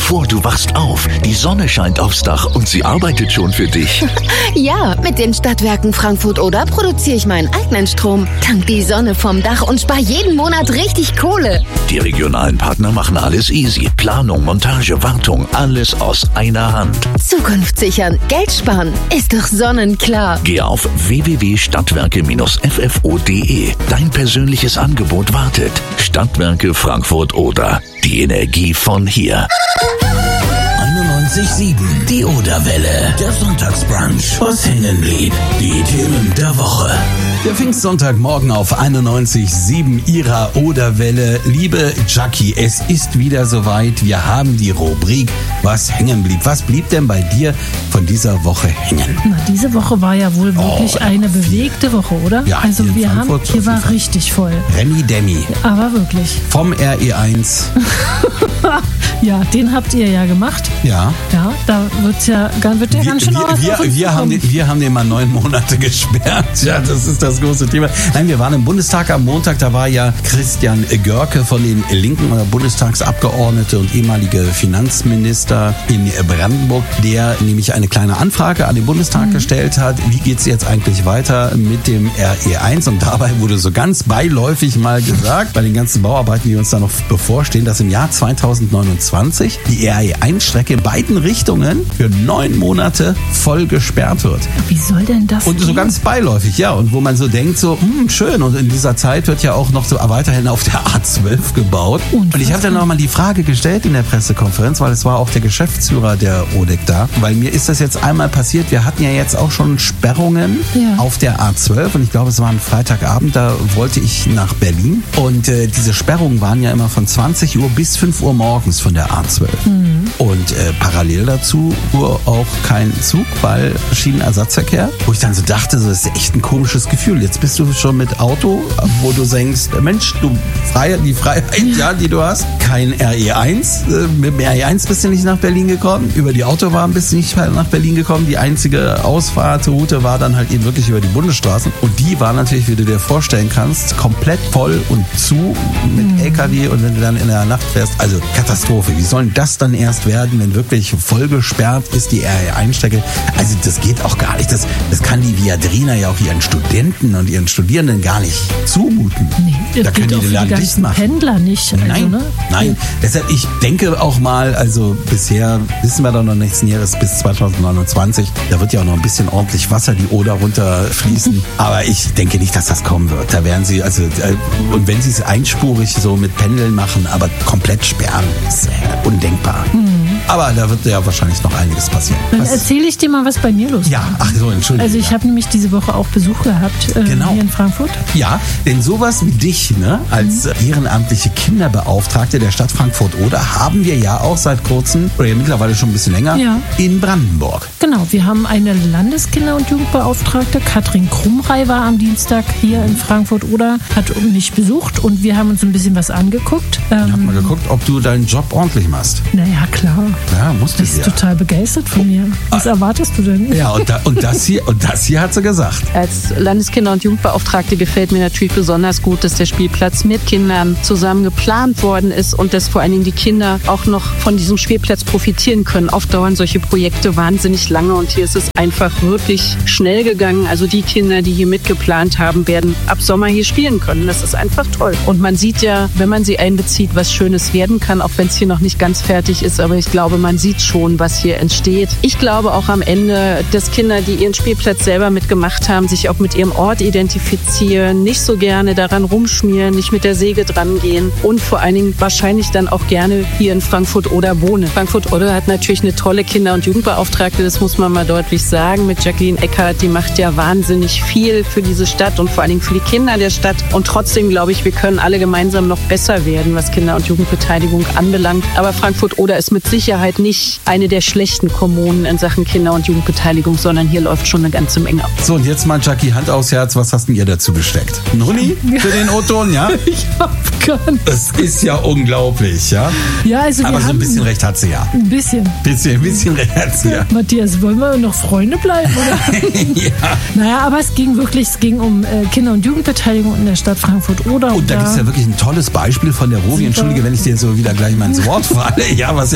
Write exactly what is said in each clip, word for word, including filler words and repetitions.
vor, du wachst auf, die Sonne scheint aufs Dach und sie arbeitet schon für dich. Ja, mit den Stadtwerken Frankfurt Oder produziere ich meinen eigenen Strom. Tank die Sonne vom Dach und spar jeden Monat richtig Kohle. Die regionalen Partner machen alles easy. Planung, Montage, Wartung, alles aus einer Hand. Zukunft sichern, Geld sparen, ist doch sonnenklar. Geh auf w w w punkt stadtwerke Bindestrich f f o punkt d e. Dein persönliches Angebot wartet. Stadtwerke Frankfurt Oder. Die Energie von hier. einundneunzig Komma sieben. Die Oderwelle. Der Sonntagsbrunch. Was hängen blieb. Die Themen der Woche. Der Pfingstsonntagmorgen auf einundneunzig Komma sieben Ihrer Oderwelle. Liebe Jackie, es ist wieder soweit. Wir haben die Rubrik Was hängen blieb. Was blieb denn bei dir von dieser Woche hängen? Na, diese Woche war ja wohl wirklich oh, eine bewegte Woche, oder? Ja, also hier wir haben, Frankfurt hier war richtig voll. Remi Demi. Aber wirklich. Vom R E eins. Ja, den habt ihr ja gemacht. Ja. Ja, da wird's ja, wird ja wir, ganz schön wir, was wir, wir, haben den, wir haben den mal neun Monate gesperrt. Ja, das ist das große Thema. Nein, wir waren im Bundestag am Montag. Da war ja Christian Görke von den Linken, Bundestagsabgeordnete und ehemalige Finanzminister in Brandenburg, der nämlich eine kleine Anfrage an den Bundestag mhm. gestellt hat. Wie geht's jetzt eigentlich weiter mit dem R E eins? Und dabei wurde so ganz beiläufig mal gesagt, bei den ganzen Bauarbeiten, die uns da noch bevorstehen, dass im Jahr zweitausendneunundzwanzig die R E eins Strecke in beiden Richtungen für neun Monate voll gesperrt wird. Wie soll denn das Und so gehen? ganz beiläufig, ja. Und wo man so denkt, so, hm, schön. Und in dieser Zeit wird ja auch noch so weiterhin auf der A zwölf gebaut. Und, und ich habe dann nochmal die Frage gestellt in der Pressekonferenz, weil es war auch der Geschäftsführer der O D E C da. Weil mir ist das jetzt einmal passiert. Wir hatten ja jetzt auch schon Sperrungen ja. auf der A zwölf. Und ich glaube, es war ein Freitagabend, da wollte ich nach Berlin. Und äh, diese Sperrungen waren ja immer von zwanzig Uhr bis fünf Uhr morgens von der A zwölf. Mhm. Und äh, parallel dazu fuhr auch kein Zug, weil Schienenersatzverkehr. Wo ich dann so dachte, so, das ist echt ein komisches Gefühl. Jetzt bist du schon mit Auto, wo du denkst, Mensch, du Freiheit, die Freiheit, ja, die du hast. Kein R E eins. Äh, mit dem R E eins bist du nicht nach Berlin gekommen. Über die Autobahn bist du nicht nach Berlin gekommen. Die einzige Ausfahrtroute war dann halt eben wirklich über die Bundesstraßen. Und die war natürlich, wie du dir vorstellen kannst, komplett voll und zu mit mhm. L K W. Und wenn du dann in der Nacht fährst, also Katastrophe. Wie soll das dann erst werden, wenn wirklich voll gesperrt ist die R E eins Strecke? Also das geht auch gar nicht. Das, das kann die Viadrina ja auch ihren Studenten und ihren Studierenden gar nicht zumuten. Nee, da können die den Laden dicht machen. Pendler nicht. Also, nein, ne? nein. Ja. Deshalb, ich denke auch mal, also bisher wissen wir doch noch nächsten Jahres bis zweitausendneunundzwanzig, da wird ja auch noch ein bisschen ordentlich Wasser die Oder runterfließen. Aber ich denke nicht, dass das kommen wird. Da werden sie, also, und wenn sie es einspurig so mit Pendeln machen, aber komplett sperren, ist undenkbar. Mhm. Aber da wird ja wahrscheinlich noch einiges passieren. Dann erzähle ich dir mal, was bei mir los war. Ja, ach so, Entschuldigung. Also ich habe nämlich diese Woche auch Besuch gehabt äh, genau. hier in Frankfurt. Ja, denn sowas wie dich, ne, als mhm. ehrenamtliche Kinderbeauftragte der Stadt Frankfurt-Oder haben wir ja auch seit kurzem, oder ja mittlerweile schon ein bisschen länger, ja. in Brandenburg. Genau, wir haben eine Landeskinder- und Jugendbeauftragte, Katrin Krumrei war am Dienstag hier in Frankfurt-Oder, hat mich besucht und wir haben uns ein bisschen was angeguckt. Ähm, ich habe mal geguckt, ob du deinen Job ordentlich machst. Naja, klar. Ja, musst du. Sie ist ja. total begeistert von mir. Was ah. erwartest du denn? Ja, und, da, und, das hier, und das hier hat sie gesagt. Als Landeskinder- und Jugendbeauftragte gefällt mir natürlich besonders gut, dass der Spielplatz mit Kindern zusammen geplant worden ist und dass vor allen Dingen die Kinder auch noch von diesem Spielplatz profitieren können. Oft dauern solche Projekte wahnsinnig lange und hier ist es einfach wirklich schnell gegangen. Also die Kinder, die hier mitgeplant haben, werden ab Sommer hier spielen können. Das ist einfach toll. Und man sieht ja, wenn man sie einbezieht, was Schönes werden kann, auch wenn es hier noch nicht ganz fertig ist. Aber ich glaube, man sieht schon, was hier entsteht. Ich glaube auch am Ende, dass Kinder, die ihren Spielplatz selber mitgemacht haben, sich auch mit ihrem Ort identifizieren, nicht so gerne daran rumschmieren, nicht mit der Säge dran gehen und vor allen Dingen wahrscheinlich dann auch gerne hier in Frankfurt-Oder wohnen. Frankfurt-Oder hat natürlich eine tolle Kinder- und Jugendbeauftragte, das muss man mal deutlich sagen, mit Jacqueline Eckert, die macht ja wahnsinnig viel für diese Stadt und vor allen Dingen für die Kinder der Stadt. Und trotzdem glaube ich, wir können alle gemeinsam noch besser werden, was Kinder- und Jugendbeteiligung anbelangt. Aber Frankfurt-Oder ist mit Sicherheit nicht eine der schlechten Kommunen in Sachen Kinder- und Jugendbeteiligung, sondern hier läuft schon eine ganze Menge. So, und jetzt mal, Jackie, Hand aufs Herz, was hast denn ihr dazu gesteckt? Ein Huni für den O-Ton, ja? Ich hab gar nicht. Das ist ja unglaublich, ja? Ja, also wir Aber so ein haben bisschen recht hat sie ja. Ein bisschen. Bisschen, ein bisschen recht hat sie ja. Matthias, wollen wir noch Freunde bleiben, oder? Ja. Naja, aber es ging wirklich, es ging um äh, Kinder- und Jugendbeteiligung in der Stadt Frankfurt-Oder. Und da gibt es ja wirklich ein tolles Beispiel von der Rovi. Entschuldige, wenn ich dir so wieder gleich mal ins Wort falle. Ja, was ja sonst gar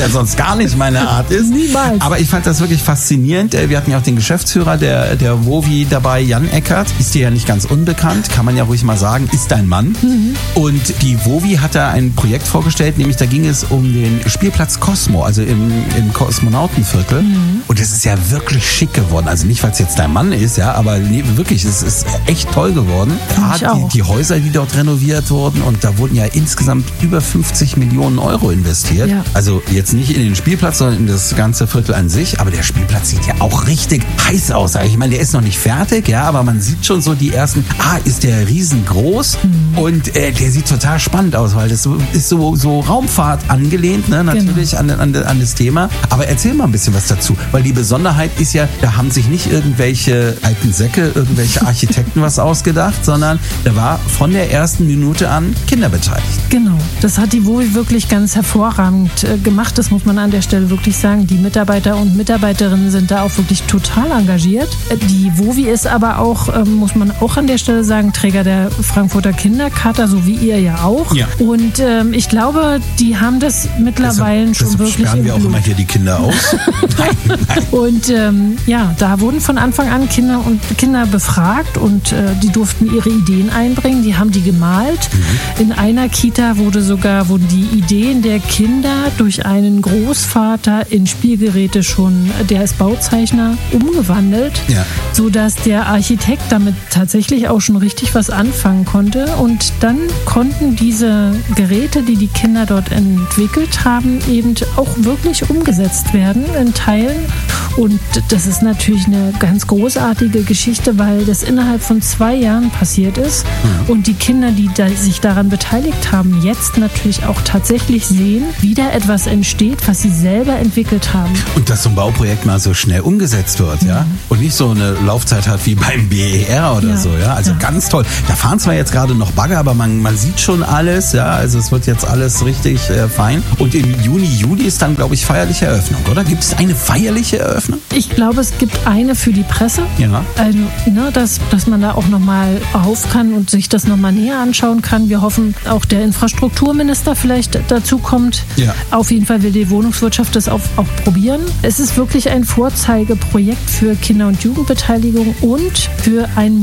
gar nicht meine Art ist. Niemals. Aber ich fand das wirklich faszinierend. Wir hatten ja auch den Geschäftsführer der, der WOWI dabei, Jan Eckert. Ist dir ja nicht ganz unbekannt, kann man ja ruhig mal sagen, ist dein Mann. Mhm. Und die WOWI hat da ein Projekt vorgestellt, nämlich da ging es um den Spielplatz Cosmo, also im, im Kosmonautenviertel. Mhm. Und es ist ja wirklich schick geworden. Also nicht, weil es jetzt dein Mann ist, ja, aber nee, wirklich, es ist echt toll geworden. Ja, die, die Häuser, die dort renoviert wurden, und da wurden ja insgesamt über fünfzig Millionen Euro investiert. Ja. Also jetzt nicht in den Spielplatz, sondern in das ganze Viertel an sich. Aber der Spielplatz sieht ja auch richtig heiß aus. Ich meine, der ist noch nicht fertig, ja, aber man sieht schon so die ersten, ah, ist der riesengroß mhm. und äh, der sieht total spannend aus, weil das so, ist so, so Raumfahrt angelehnt, ne, natürlich genau. an, an, an das Thema. Aber erzähl mal ein bisschen was dazu, weil die Besonderheit ist ja, da haben sich nicht irgendwelche alten Säcke, irgendwelche Architekten was ausgedacht, sondern da war von der ersten Minute an Kinder beteiligt. Genau, das hat die WOWI wirklich ganz hervorragend äh, gemacht, das muss man an der Stelle wirklich sagen. Die Mitarbeiter und Mitarbeiterinnen sind da auch wirklich total engagiert. Die WOWI ist aber auch, äh, muss man auch an der Stelle sagen, Träger der Frankfurter Kindercharta, so wie ihr ja auch. Ja. Und ähm, ich glaube, die haben das mittlerweile deshalb, schon deshalb wirklich sperren wir auch immer hier die Kinder aus. nein, nein. Und ähm, ja, da wurden von Anfang an Kinder und Kinder befragt und äh, die durften ihre Ideen einbringen. Die haben die gemalt. Mhm. In einer Kita wurde sogar wurden die Ideen der Kinder durch einen Großvater in Spielgeräte schon, der ist Bauzeichner, umgewandelt, ja. sodass der Architekt damit tatsächlich auch schon richtig was anfangen konnte. Und dann konnten diese Geräte, die die Kinder dort entwickelt haben, eben auch wirklich umgesetzt werden in Teilen. Und das ist natürlich eine ganz großartige Geschichte, weil das innerhalb von zwei Jahren passiert ist. Mhm. Und die Kinder, die da sich daran beteiligt haben, jetzt natürlich auch tatsächlich sehen, wie da etwas entsteht, was sie selber entwickelt haben. Und dass so ein Bauprojekt mal so schnell umgesetzt wird, mhm. ja? Und nicht so eine Laufzeit hat wie beim B E R oder ja. so, ja? Also ja. ganz toll. Da fahren zwar jetzt gerade noch Bagger, aber man, man sieht schon alles, ja? Also es wird jetzt alles richtig äh, fein. Und im Juni, Juli ist dann, glaube ich, feierliche Eröffnung, oder? Gibt es eine feierliche Eröffnung? Ich glaube, es gibt eine für die Presse. Ja. Also, ne, dass, dass man da auch nochmal auf kann und sich das nochmal näher anschauen kann. Wir hoffen, auch der Infrastrukturminister vielleicht dazu kommt. Ja. Auf jeden Fall will die Wohnungswirtschaft das auch, auch probieren. Es ist wirklich ein Vorzeigeprojekt für Kinder- und Jugendbeteiligung und für einen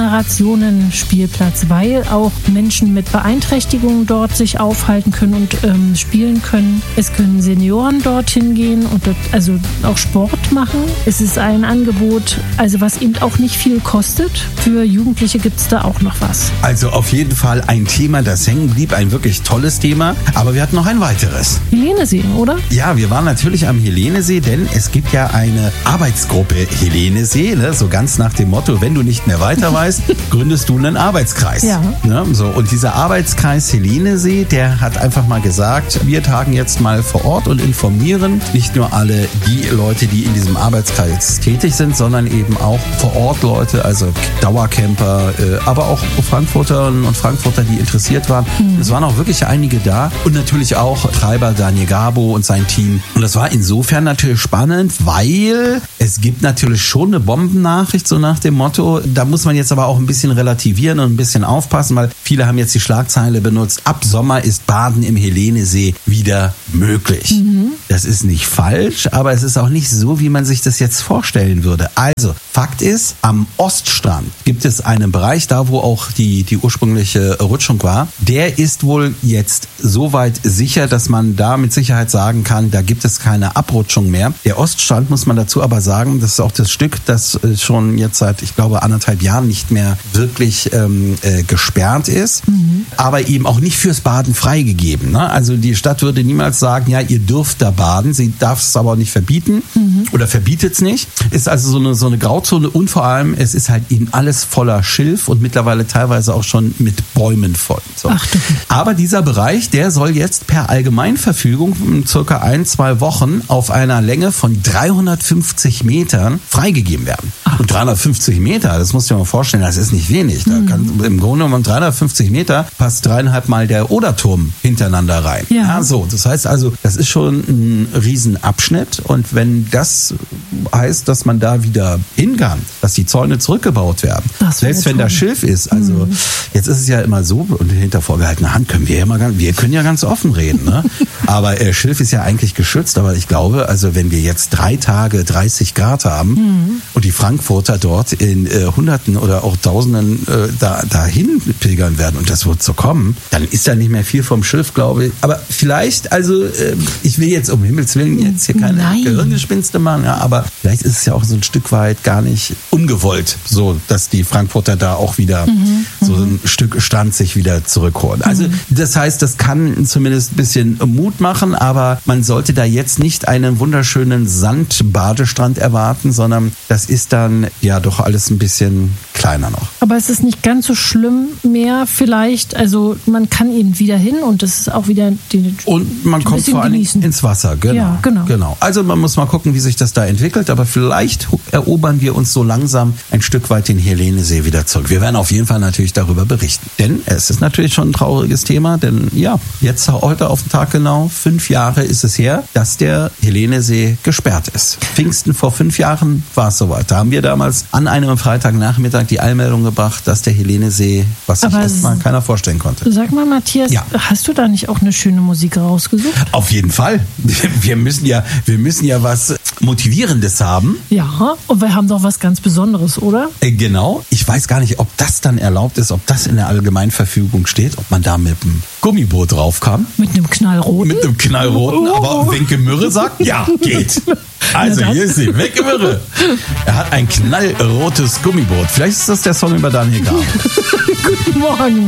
Mehrgenerationen-Spielplatz, weil auch Menschen mit Beeinträchtigungen dort sich aufhalten können und ähm, spielen können. Es können Senioren dorthin gehen und dort also auch Sport machen. Es ist ein Angebot, also was eben auch nicht viel kostet. Für Jugendliche gibt es da auch noch was. Also auf jeden Fall ein Thema, das hängen blieb, ein wirklich tolles Thema. Aber wir hatten noch ein weiteres. Helenesee, oder? Ja, wir waren natürlich am Helenesee, denn es gibt ja eine Arbeitsgruppe Helenesee, ne? So ganz nach dem Motto, wenn du nicht mehr weiter weißt, gründest du einen Arbeitskreis. Ja. Ne? So, und dieser Arbeitskreis Helenesee, der hat einfach mal gesagt, wir tagen jetzt mal vor Ort und informieren nicht nur alle die Leute, die in diesem Arbeitskreis tätig sind, sondern eben auch vor Ort Leute, also Dauercamper, äh, aber auch Frankfurterinnen und Frankfurter, die interessiert waren. Mhm. Es waren auch wirklich einige da und natürlich auch Treiber Daniel Gabo und sein Team. Und das war insofern natürlich spannend, weil es gibt natürlich schon eine Bombennachricht, so nach dem Motto, da muss man jetzt aber auch ein bisschen relativieren und ein bisschen aufpassen, weil viele haben jetzt die Schlagzeile benutzt, ab Sommer ist Baden im Helenesee wieder möglich. Mhm. Das ist nicht falsch, aber es ist auch nicht so, wie man sich das jetzt vorstellen würde. Also, Fakt ist, am Oststrand gibt es einen Bereich, da wo auch die, die ursprüngliche Rutschung war. Der ist wohl jetzt so weit sicher, dass man da mit Sicherheit sagen kann, da gibt es keine Abrutschung mehr. Der Oststrand, muss man dazu aber sagen, das ist auch das Stück, das schon jetzt seit, ich glaube, anderthalb Jahren nicht mehr wirklich ähm, äh, gesperrt ist, mhm. aber eben auch nicht fürs Baden freigegeben. Ne? Also die Stadt würde niemals sagen, ja, ihr dürft da baden, sie darf es aber auch nicht verbieten mhm. oder verbietet es nicht. Ist also so eine, so eine Grauzone und vor allem, es ist halt eben alles voller Schilf und mittlerweile teilweise auch schon mit Bäumen voll. So. Ach, aber dieser Bereich, der soll jetzt per Allgemeinverfügung in circa ein, zwei Wochen auf einer Länge von dreihundertfünfzig Metern freigegeben werden. Ach. Und dreihundertfünfzig Meter, das musst du dir mal vorstellen, das ist nicht wenig. Da kann, mhm. im Grunde genommen dreihundertfünfzig Meter passt dreieinhalb Mal der Oderturm hintereinander rein. Ja. Ja, so. Das heißt also, das ist schon ein Riesenabschnitt und wenn das heißt, dass man da wieder hin kann, dass die Zäune zurückgebaut werden, selbst wenn da Schilf ist, also mhm. jetzt ist es ja immer so, und hinter vorgehaltener Hand können wir ja mal, wir können ja ganz offen reden, ne? Aber äh, Schilf ist ja eigentlich geschützt, aber ich glaube, also wenn wir jetzt drei Tage dreißig Grad haben mhm. und die Frankfurter dort in äh, Hunderten oder auch Tausenden äh, da, dahin pilgern werden und das wird so kommen, dann ist da nicht mehr viel vom Schiff, glaube ich. Aber vielleicht, also äh, ich will jetzt um Himmels Willen jetzt hier keine Nein. Gehirngespinste machen, ja, aber vielleicht ist es ja auch so ein Stück weit gar nicht ungewollt, so dass die Frankfurter da auch wieder mhm. so ein Stück Stand sich wieder zurückholen. Also mhm. das heißt, das kann zumindest ein bisschen Mut machen, aber man sollte da jetzt nicht einen wunderschönen Sandbadestrand erwarten, sondern das ist dann ja doch alles ein bisschen kleiner noch. Aber es ist nicht ganz so schlimm mehr vielleicht, also man kann eben wieder hin und das ist auch wieder die, und man kommt vor allem ins Wasser, genau, ja, genau. genau. Also man muss mal gucken, wie sich das da entwickelt, aber vielleicht erobern wir uns so langsam ein Stück weit den Helenesee wieder zurück. Wir werden auf jeden Fall natürlich darüber berichten, denn es ist natürlich schon ein trauriges Thema, denn ja, jetzt heute auf den Tag genau, fünf Jahre ist es her, dass der Helenesee gesperrt ist. Pfingsten vor fünf Jahren war es soweit. Da haben wir damals an einem Freitagnachmittag die Eilmeldung gebracht, dass der Helenesee, was sich erstmal keiner vorstellen konnte. Sag mal, Matthias, ja. hast du da nicht auch eine schöne Musik rausgesucht? Auf jeden Fall. Wir müssen ja, wir müssen ja was Motivierendes haben. Ja, und wir haben doch was ganz Besonderes, oder? Äh, genau. Ich weiß gar nicht, ob das dann erlaubt ist, ob das in der Allgemeinverfügung steht, ob man da mit einem Gummiboot drauf kann. Mit einem Knallroten? Mit einem Knallroten, oh. aber Wenke Mürre sagt, ja, geht. Also hier ist sie, Wenke Mürre. Er hat ein knallrotes Gummiboot. Vielleicht ist das der Song über Daniel Graf. Guten Morgen.